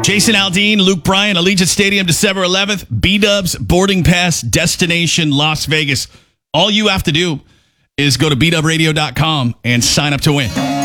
Jason Aldean, Luke Bryan, Allegiant Stadium, December 11th. B-Dubs, boarding pass, destination, Las Vegas. All you have to do is go to bdubradio.com and sign up to win.